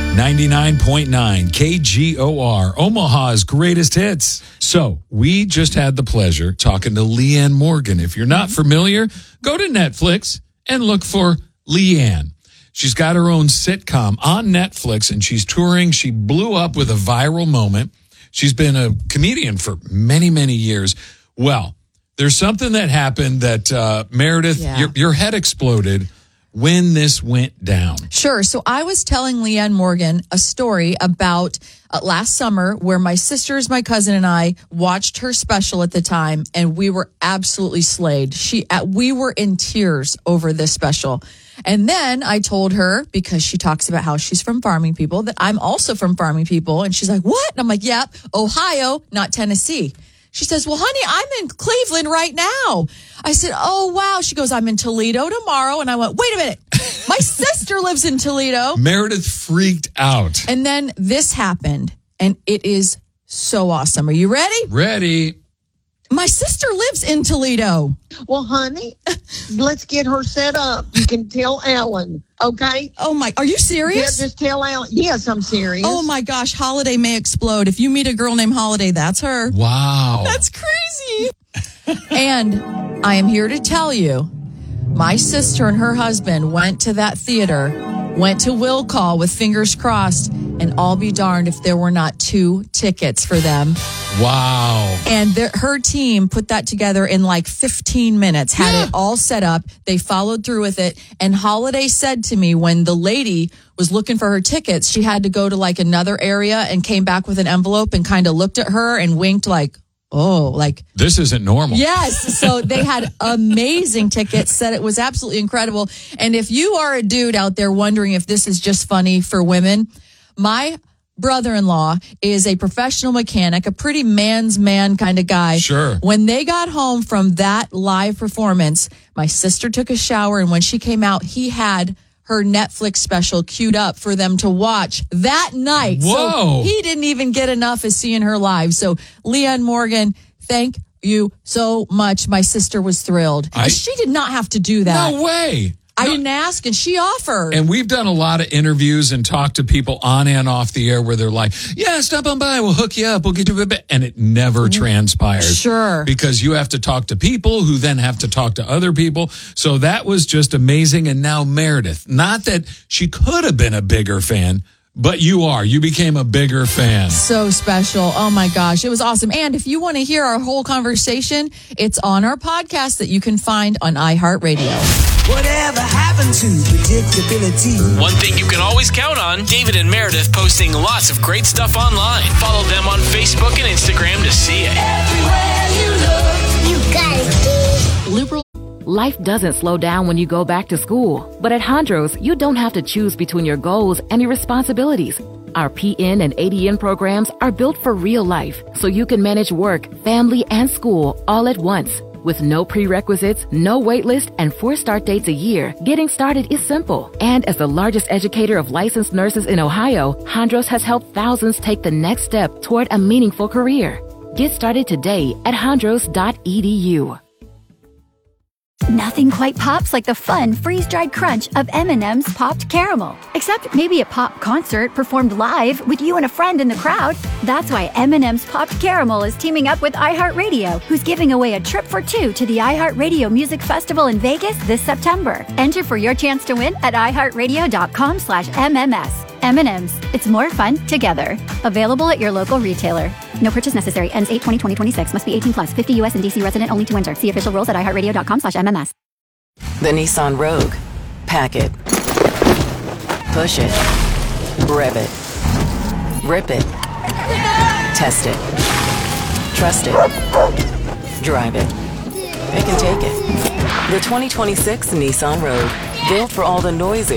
99.9 KGOR, Omaha's greatest hits. So we just had the pleasure talking to Leanne Morgan. If you're not familiar, go to Netflix and look for Leanne. She's got her own sitcom on Netflix, and she's touring. She blew up with a viral moment. She's been a comedian for many, many years. Well, there's something that happened that, Meredith, your head exploded when this went down. Sure. So I was telling Leanne Morgan a story about last summer where my sisters, my cousin, and I watched her special at the time, and we were absolutely slayed. We were in tears over this special. And then I told her, because she talks about how she's from Farming People, that I'm also from Farming People. And she's like, what? And I'm like, yep, Ohio, not Tennessee. She says, well, honey, I'm in Cleveland right now. I said, oh, wow. She goes, I'm in Toledo tomorrow. And I went, wait a minute. My sister lives in Toledo. Meredith freaked out. And then this happened, and it is so awesome. Are you ready? Ready. My sister lives in Toledo. Well, honey, let's get her set up. You can tell Ellen, okay? Oh, my. Are you serious? Yeah, just tell Ellen. Yes, I'm serious. Oh, my gosh. Holiday may explode. If you meet a girl named Holiday, that's her. Wow. That's crazy. And I am here to tell you, my sister and her husband went to that theater, went to Will Call with fingers crossed, and I'll be darned if there were not 2 tickets for them. Wow. And her team put that together in like 15 minutes, had it all set up. They followed through with it. And Holiday said to me when the lady was looking for her tickets, she had to go to like another area and came back with an envelope and kind of looked at her and winked like, oh, like this isn't normal. Yes. So they had amazing tickets, said it was absolutely incredible. And if you are a dude out there wondering if this is just funny for women, my brother-in-law is a professional mechanic, a pretty man's man kind of guy. Sure. When they got home from that live performance, my sister took a shower, and when she came out, he had her Netflix special queued up for them to watch that night. Whoa. So he didn't even get enough of seeing her live. So Leanne Morgan, thank you so much. My sister was thrilled. She did not have to do that. No way. I didn't ask, and she offered. And we've done a lot of interviews and talked to people on and off the air where they're like, yeah, stop on by. We'll hook you up. We'll get you a bit. And it never transpires. Sure. Because you have to talk to people who then have to talk to other people. So that was just amazing. And now Meredith, not that she could have been a bigger fan, but you became a bigger fan. So special. Oh my gosh. It was awesome. And if you want to hear our whole conversation, it's on our podcast that you can find on iHeartRadio. Whatever happened to predictability? One thing you can always count on, David and Meredith posting lots of great stuff online. Follow them on Facebook and Instagram to see it. Everywhere you look, you got it, Liberal. Life doesn't slow down when you go back to school. But at Hondros, you don't have to choose between your goals and your responsibilities. Our PN and ADN programs are built for real life, so you can manage work, family, and school all at once. With no prerequisites, no wait list, and 4 start dates a year, getting started is simple. And as the largest educator of licensed nurses in Ohio, Hondros has helped thousands take the next step toward a meaningful career. Get started today at hondros.edu. Nothing quite pops like the fun freeze-dried crunch of M&M's Popped Caramel. Except maybe a pop concert performed live with you and a friend in the crowd. That's why M&M's Popped Caramel is teaming up with iHeartRadio, who's giving away a trip for 2 to the iHeartRadio Music Festival in Vegas this September. Enter for your chance to win at iHeartRadio.com/MMS. M&M's. It's more fun together. Available at your local retailer. No purchase necessary. Ends 8/20/2026. Must be 18 plus. 50 U.S. and D.C. resident only to enter. See official rules at iHeartRadio.com/MMS. The Nissan Rogue. Pack it. Push it. Rev it. Rip it. Test it. Trust it. Drive it. Pick and take it. The 2026 Nissan Rogue. Built for all the noisy